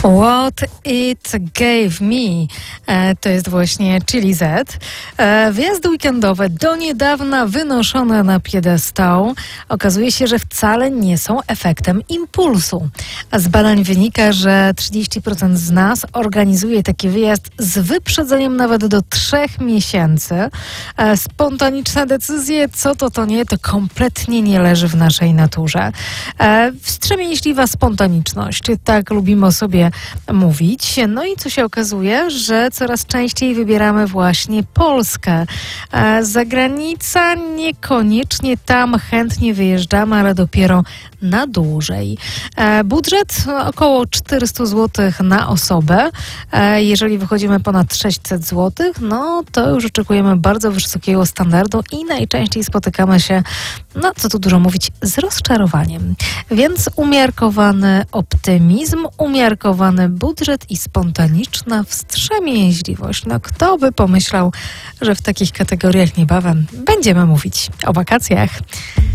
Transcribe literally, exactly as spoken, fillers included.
What It Gave Me to jest właśnie Chili Z. Wyjazdy weekendowe do niedawna wynoszone na piedestał okazuje się, że wcale nie są efektem impulsu. A z badań wynika, że trzydzieści procent z nas organizuje taki wyjazd z wyprzedzeniem nawet do trzech miesięcy. Spontaniczne decyzje, co to to nie, to kompletnie nie leży w naszej naturze. Wstrzemięźliwa spontaniczność, tak lubimy o sobie mówić. No i co się okazuje, że coraz częściej wybieramy właśnie Polskę. Zagranica niekoniecznie, tam chętnie wyjeżdżamy, ale dopiero na dłużej. Budżet około czterysta złotych na osobę. Jeżeli wychodzimy ponad sześćset złotych, no to już oczekujemy bardzo wysokiego standardu i najczęściej spotykamy się, no co tu dużo mówić, z rozczarowaniem. Więc umiarkowany optymizm, umiarkowany budżet i spontaniczna wstrzemięźliwość. No kto by pomyślał, że w takich kategoriach niebawem będziemy mówić o wakacjach.